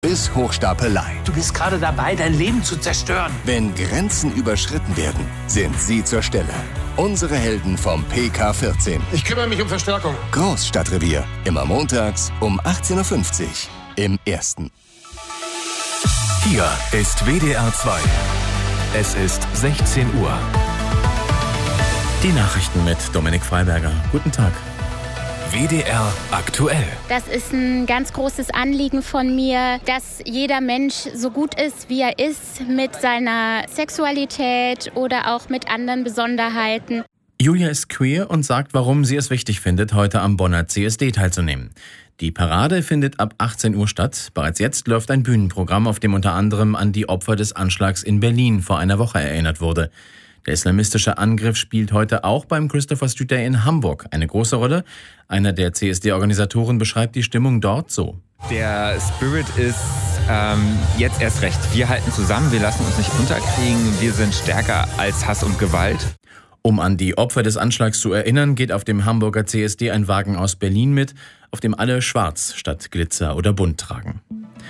bis Hochstapelei. Du bist gerade dabei, dein Leben zu zerstören. Wenn Grenzen überschritten werden, sind Sie zur Stelle. Unsere Helden vom PK14. Ich kümmere mich um Verstärkung. Großstadtrevier. Immer montags um 18.50 Uhr im Ersten. Hier ist WDR 2. Es ist 16 Uhr. Die Nachrichten mit Dominik Freiberger. Guten Tag. WDR aktuell. Das ist ein ganz großes Anliegen von mir, dass jeder Mensch so gut ist, wie er ist, mit seiner Sexualität oder auch mit anderen Besonderheiten. Julia ist queer und sagt, warum sie es wichtig findet, heute am Bonner CSD teilzunehmen. Die Parade findet ab 18 Uhr statt. Bereits jetzt läuft ein Bühnenprogramm, auf dem unter anderem an die Opfer des Anschlags in Berlin vor einer Woche erinnert wurde. Der islamistische Angriff spielt heute auch beim Christopher Street Day in Hamburg eine große Rolle. Einer der CSD-Organisatoren beschreibt die Stimmung dort so. Der Spirit ist jetzt erst recht. Wir halten zusammen, wir lassen uns nicht unterkriegen, wir sind stärker als Hass und Gewalt. Um an die Opfer des Anschlags zu erinnern, geht auf dem Hamburger CSD ein Wagen aus Berlin mit, auf dem alle schwarz statt Glitzer oder bunt tragen.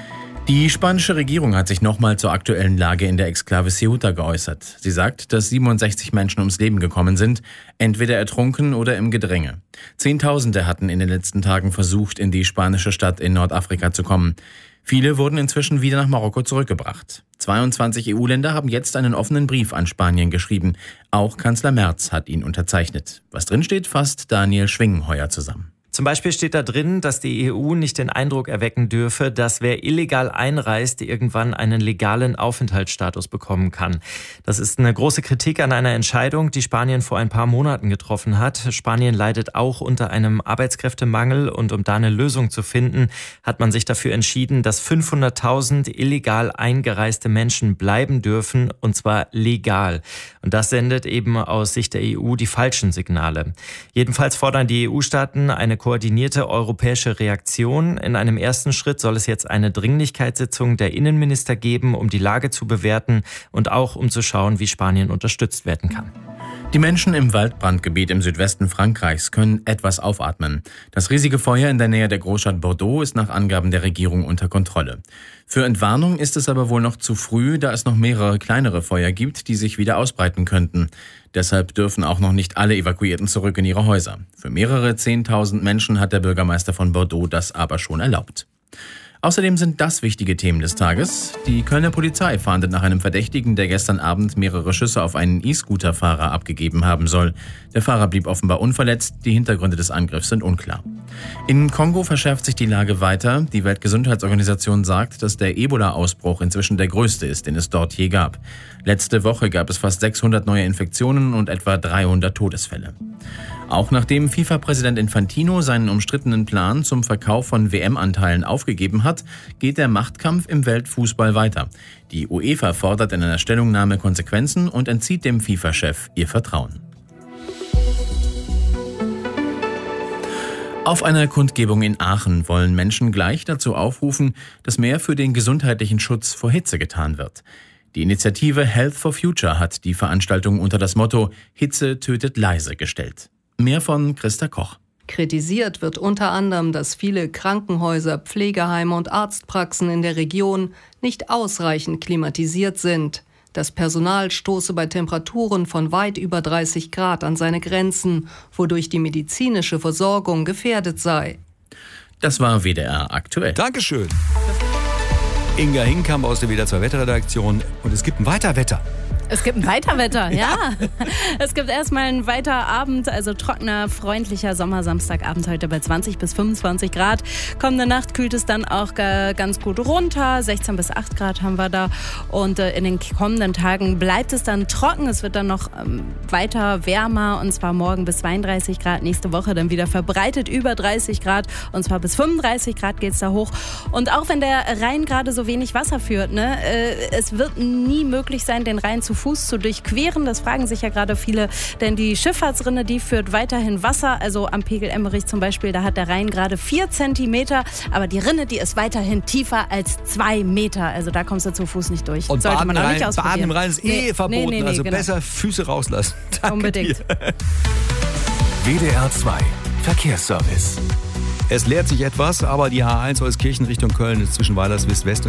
Die spanische Regierung hat sich nochmal zur aktuellen Lage in der Exklave Ceuta geäußert. Sie sagt, dass 67 Menschen ums Leben gekommen sind, entweder ertrunken oder im Gedränge. Zehntausende hatten in den letzten Tagen versucht, in die spanische Stadt in Nordafrika zu kommen. Viele wurden inzwischen wieder nach Marokko zurückgebracht. 22 EU-Länder haben jetzt einen offenen Brief an Spanien geschrieben. Auch Kanzler Merz hat ihn unterzeichnet. Was drinsteht, fasst Daniel Schwingenheuer zusammen. Zum Beispiel steht da drin, dass die EU nicht den Eindruck erwecken dürfe, dass wer illegal einreist, irgendwann einen legalen Aufenthaltsstatus bekommen kann. Das ist eine große Kritik an einer Entscheidung, die Spanien vor ein paar Monaten getroffen hat. Spanien leidet auch unter einem Arbeitskräftemangel und um da eine Lösung zu finden, hat man sich dafür entschieden, dass 500.000 illegal eingereiste Menschen bleiben dürfen, und zwar legal. Und das sendet eben aus Sicht der EU die falschen Signale. Jedenfalls fordern die EU-Staaten eine koordinierte europäische Reaktion. In einem ersten Schritt soll es jetzt eine Dringlichkeitssitzung der Innenminister geben, um die Lage zu bewerten und auch um zu schauen, wie Spanien unterstützt werden kann. Die Menschen im Waldbrandgebiet im Südwesten Frankreichs können etwas aufatmen. Das riesige Feuer in der Nähe der Großstadt Bordeaux ist nach Angaben der Regierung unter Kontrolle. Für Entwarnung ist es aber wohl noch zu früh, da es noch mehrere kleinere Feuer gibt, die sich wieder ausbreiten könnten. Deshalb dürfen auch noch nicht alle Evakuierten zurück in ihre Häuser. Für mehrere 10.000 Menschen hat der Bürgermeister von Bordeaux das aber schon erlaubt. Außerdem sind das wichtige Themen des Tages. Die Kölner Polizei fahndet nach einem Verdächtigen, der gestern Abend mehrere Schüsse auf einen E-Scooter-Fahrer abgegeben haben soll. Der Fahrer blieb offenbar unverletzt. Die Hintergründe des Angriffs sind unklar. In Kongo verschärft sich die Lage weiter. Die Weltgesundheitsorganisation sagt, dass der Ebola-Ausbruch inzwischen der größte ist, den es dort je gab. Letzte Woche gab es fast 600 neue Infektionen und etwa 300 Todesfälle. Auch nachdem FIFA-Präsident Infantino seinen umstrittenen Plan zum Verkauf von WM-Anteilen aufgegeben hat, geht der Machtkampf im Weltfußball weiter. Die UEFA fordert in einer Stellungnahme Konsequenzen und entzieht dem FIFA-Chef ihr Vertrauen. Auf einer Kundgebung in Aachen wollen Menschen gleich dazu aufrufen, dass mehr für den gesundheitlichen Schutz vor Hitze getan wird. Die Initiative Health for Future hat die Veranstaltung unter das Motto Hitze tötet leise gestellt. Mehr von Christa Koch. Kritisiert wird unter anderem, dass viele Krankenhäuser, Pflegeheime und Arztpraxen in der Region nicht ausreichend klimatisiert sind. Das Personal stoße bei Temperaturen von weit über 30 Grad an seine Grenzen, wodurch die medizinische Versorgung gefährdet sei. Das war WDR aktuell. Dankeschön. Inga Hinkamp aus der WDR 2 Wetterredaktion. Und es gibt ein Weiterwetter. Es gibt ein Weiterwetter, ja. Es gibt erstmal einen Weiterabend, also trockener, freundlicher Sommersamstagabend heute bei 20 bis 25 Grad. Kommende Nacht kühlt es dann auch ganz gut runter, 16 bis 8 Grad haben wir da. Und in den kommenden Tagen bleibt es dann trocken. Es wird dann noch weiter wärmer, und zwar morgen bis 32 Grad, nächste Woche dann wieder verbreitet über 30 Grad, und zwar bis 35 Grad geht es da hoch. Und auch wenn der Rhein gerade so wenig Wasser führt, es wird nie möglich sein, den Rhein zu Fuß zu durchqueren. Das fragen sich ja gerade viele, denn die Schifffahrtsrinne, die führt weiterhin Wasser. Also am Pegel Emmerich zum Beispiel, da hat der Rhein gerade 4 Zentimeter, aber die Rinne, die ist weiterhin tiefer als 2 Meter. Also da kommst du zu Fuß nicht durch. Und sollte man auch nicht ausprobieren. Baden im Rhein ist verboten, nee, also genau. Besser Füße rauslassen. Danke unbedingt. dir. WDR 2 Verkehrsservice. Es leert sich etwas, aber die A1 Euskirchen Richtung Köln ist zwischen Weilerswist West und